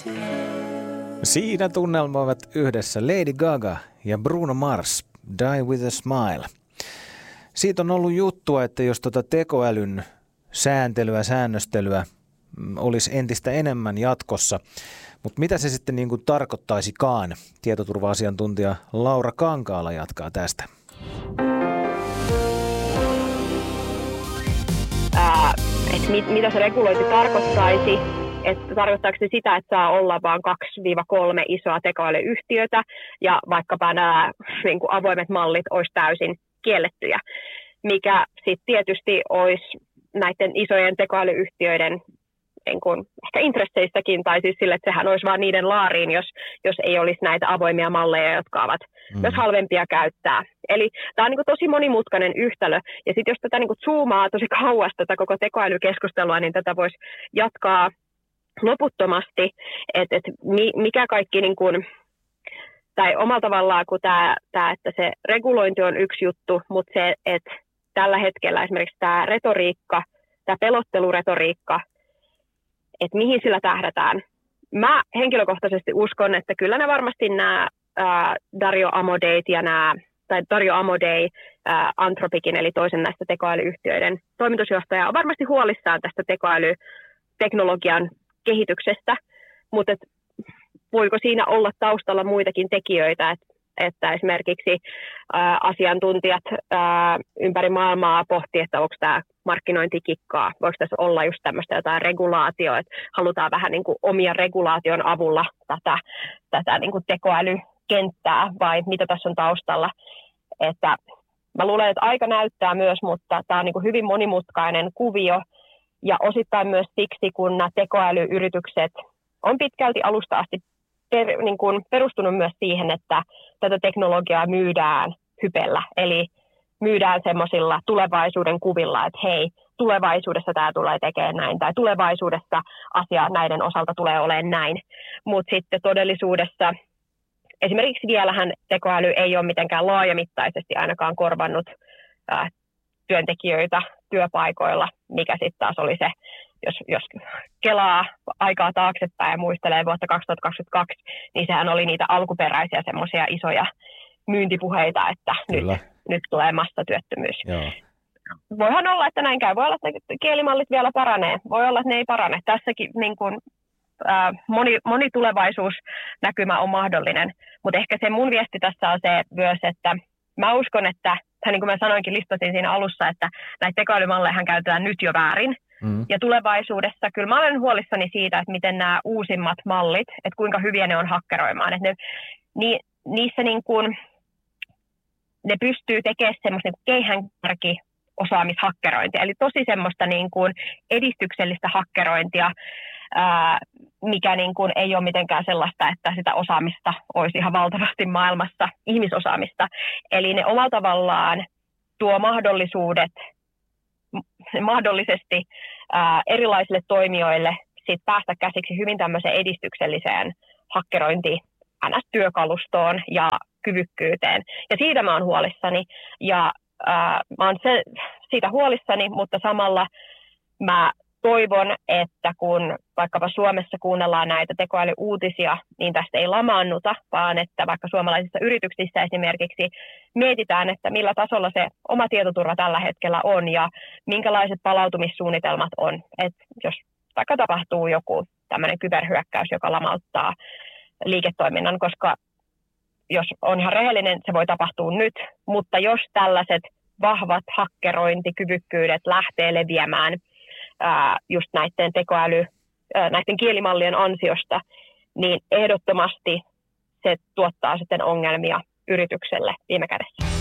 Siinä tunnelmoivat yhdessä Lady Gaga ja Bruno Mars, Die with a Smile. Siitä on ollut juttua, että jos tekoälyn sääntelyä, säännöstelyä olisi entistä enemmän jatkossa, mutta mitä se sitten niin kuin tarkoittaisikaan? Tietoturva-asiantuntija Laura Kankaala jatkaa tästä. Mitä se regulointi tarkoittaisi? Että tarkoittaako se sitä, että saa olla vain 2-3 isoa tekoälyyhtiötä ja vaikkapa nämä niin kuin avoimet mallit olisi täysin kiellettyjä, mikä sitten tietysti olisi näiden isojen tekoälyyhtiöiden niin kuin ehkä intresseissäkin, tai siis sille, että sehän olisi vaan niiden laariin, jos ei olisi näitä avoimia malleja, jotka ovat myös halvempia käyttää. Eli tämä on niin kuin tosi monimutkainen yhtälö, ja sitten jos tätä niin kuin zoomaa tosi kauas tätä koko tekoälykeskustelua, niin tätä voisi jatkaa loputtomasti, että mikä kaikki, niin kuin, tai omalla tavallaan, kun että se regulointi on yksi juttu, mutta se, että tällä hetkellä esimerkiksi tämä retoriikka, tämä pelotteluretoriikka, että mihin sillä tähdätään. Mä henkilökohtaisesti uskon, että kyllä ne varmasti nämä Dario Amodei, Anthropicin, eli toisen näistä tekoälyyhtiöiden toimitusjohtaja, on varmasti huolissaan tästä tekoälyteknologian kehityksestä, mutta voiko siinä olla taustalla muitakin tekijöitä, että esimerkiksi asiantuntijat ympäri maailmaa pohtii, että onko tämä markkinointikikkaa, voiko tässä olla just tämmöistä jotain regulaatioa, että halutaan vähän niin kuin omia regulaation avulla tätä niin kuin tekoälykenttää, vai mitä tässä on taustalla. Että mä luulen, että aika näyttää myös, mutta tämä on niin kuin hyvin monimutkainen kuvio, ja osittain myös siksi, kun nämä tekoälyyritykset on pitkälti alusta asti niin kuin perustunut myös siihen, että tätä teknologiaa myydään hypellä. Eli myydään semmoisilla tulevaisuuden kuvilla, että hei, tulevaisuudessa tämä tulee tekemään näin, tai tulevaisuudessa asia näiden osalta tulee olemaan näin. Mutta sitten todellisuudessa esimerkiksi vielähän tekoäly ei ole mitenkään laajamittaisesti ainakaan korvannut työntekijöitä työpaikoilla, mikä sitten taas oli se, jos kelaa aikaa taaksepäin ja muistelee vuotta 2022, niin sehän oli niitä alkuperäisiä semmoisia isoja myyntipuheita, että nyt tulee massatyöttömyys. Joo. Voihan olla, että näin käy. Voi olla, että kielimallit vielä paranee. Voi olla, että ne ei parane. Tässäkin niin kuin, moni tulevaisuusnäkymä on mahdollinen. Mutta ehkä se mun viesti tässä on se myös, että mä uskon, että niin kuin mä sanoinkin, listasin siinä alussa, että näitä tekoälymalleja käytetään nyt jo väärin. Ja tulevaisuudessa kyllä mä olen huolissani siitä, että miten nämä uusimmat mallit, että kuinka hyviä ne on hakkeroimaan. Että niissä niin kuin, ne pystyy tekemään semmoista niin keihäänkärki-osaamishakkerointia, eli tosi semmoista niin kuin edistyksellistä hakkerointia, mikä niin kuin ei ole mitenkään sellaista, että sitä osaamista olisi ihan valtavasti maailmassa, ihmisosaamista. Eli ne omalla tavallaan tuo mahdollisuudet mahdollisesti erilaisille toimijoille sit päästä käsiksi hyvin tämmöiseen edistykselliseen hakkerointi-työkalustoon ja kyvykkyyteen. Ja siitä mä oon huolissani. Ja mä oon siitä huolissani, mutta samalla mä toivon, että kun vaikkapa Suomessa kuunnellaan näitä tekoälyuutisia, niin tästä ei lamaannuta, vaan että vaikka suomalaisissa yrityksissä esimerkiksi mietitään, että millä tasolla se oma tietoturva tällä hetkellä on ja minkälaiset palautumissuunnitelmat on. Että jos vaikka tapahtuu joku tämmöinen kyberhyökkäys, joka lamauttaa liiketoiminnan, koska jos on ihan rehellinen, se voi tapahtua nyt, mutta jos tällaiset vahvat hakkerointikyvykkyydet lähtee leviämään just näiden kielimallien ansiosta, niin ehdottomasti se tuottaa sitten ongelmia yritykselle viime kädessä.